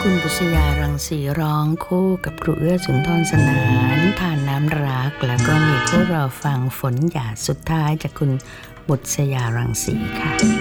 คุณบุษยารังสีร้องคู่กับครูเอื้อสุนทรสนานทานน้ำรักแล้วก็มีผู้รอฟังฝนหยาดสุดท้ายจากคุณบุษยารังสีค่ะ